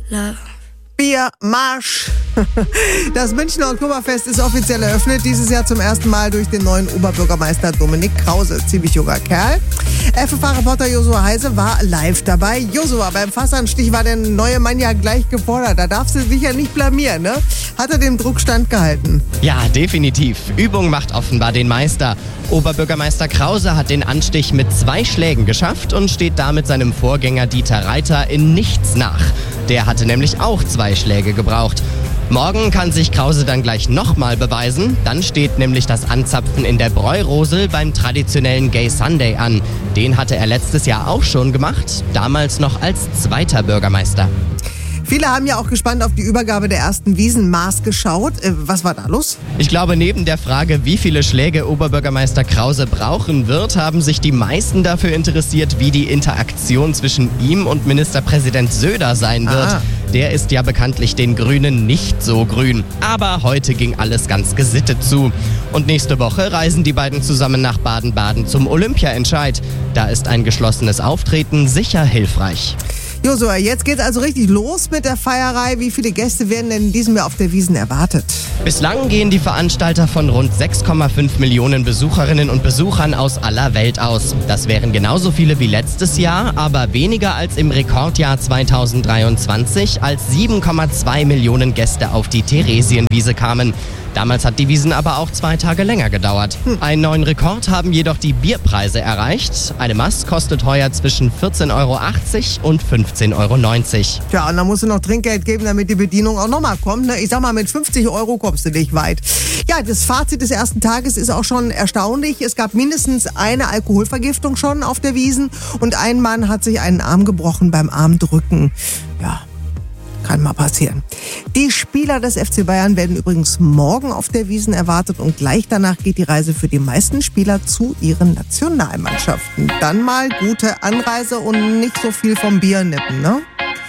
Love. Biermarsch. Das Münchner Oktoberfest ist offiziell eröffnet, dieses Jahr zum ersten Mal durch den neuen Oberbürgermeister Dominik Krause. Ziemlich junger Kerl. FFH-Reporter Josua Heise war live dabei. Josua, beim Fassanstich war der neue Mann ja gleich gefordert. Da darfst du dich ja nicht blamieren, ne? Hat er dem Druck standgehalten? Ja, definitiv. Übung macht offenbar den Meister. Oberbürgermeister Krause hat den Anstich mit 2 Schlägen geschafft und steht damit seinem Vorgänger Dieter Reiter in nichts nach. Der hatte nämlich auch 2 Schläge gebraucht. Morgen kann sich Krause dann gleich nochmal beweisen. Dann steht nämlich das Anzapfen in der Bräurosel beim traditionellen Gay Sunday an. Den hatte er letztes Jahr auch schon gemacht, damals noch als 2. Bürgermeister. Viele haben ja auch gespannt auf die Übergabe der ersten Wiesenmaß geschaut. Was war da los? Ich glaube, neben der Frage, wie viele Schläge Oberbürgermeister Krause brauchen wird, haben sich die meisten dafür interessiert, wie die Interaktion zwischen ihm und Ministerpräsident Söder sein wird. Der ist ja bekanntlich den Grünen nicht so grün. Aber heute ging alles ganz gesittet zu. Und nächste Woche reisen die beiden zusammen nach Baden-Baden zum Olympiaentscheid. Da ist ein geschlossenes Auftreten sicher hilfreich. Josua, jetzt geht's also richtig los mit der Feierei. Wie viele Gäste werden denn in diesem Jahr auf der Wiesn erwartet? Bislang gehen die Veranstalter von rund 6,5 Millionen Besucherinnen und Besuchern aus aller Welt aus. Das wären genauso viele wie letztes Jahr, aber weniger als im Rekordjahr 2023, als 7,2 Millionen Gäste auf die Theresienwiese kamen. Damals hat die Wiesn aber auch 2 Tage länger gedauert. Einen neuen Rekord haben jedoch die Bierpreise erreicht. Eine Maß kostet heuer zwischen 14,80 Euro und 15,90 Euro. Tja, und dann musst du noch Trinkgeld geben, damit die Bedienung auch nochmal kommt. Ne? Ich sag mal, mit 50 Euro kommst du nicht weit. Ja, das Fazit des ersten Tages ist auch schon erstaunlich. Es gab mindestens eine Alkoholvergiftung schon auf der Wiesn und ein Mann hat sich einen Arm gebrochen beim Armdrücken. Ja, kann mal passieren. Die Spieler des FC Bayern werden übrigens morgen auf der Wiesn erwartet und gleich danach geht die Reise für die meisten Spieler zu ihren Nationalmannschaften. Dann mal gute Anreise und nicht so viel vom Bier nippen, ne?